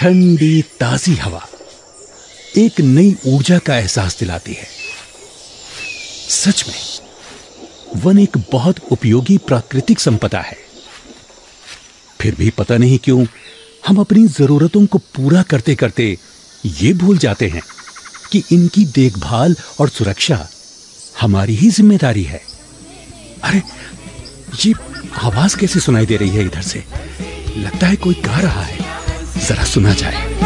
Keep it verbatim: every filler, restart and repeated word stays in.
ठंडी ताजी हवा एक नई ऊर्जा का एहसास दिलाती है। सच में वन एक बहुत उपयोगी प्राकृतिक संपदा है। फिर भी पता नहीं क्यों हम अपनी जरूरतों को पूरा करते करते ये भूल जाते हैं कि इनकी देखभाल और सुरक्षा हमारी ही जिम्मेदारी है। अरे ये आवाज कैसे सुनाई दे रही है इधर से? लगता है कोई गा रहा है, जरा सुना जाए।